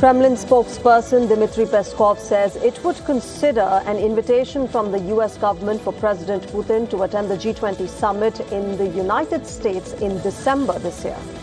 Kremlin spokesperson Dmitry Peskov says it would consider an invitation from the U.S. government for President Putin to attend the G20 summit in the United States in December this year.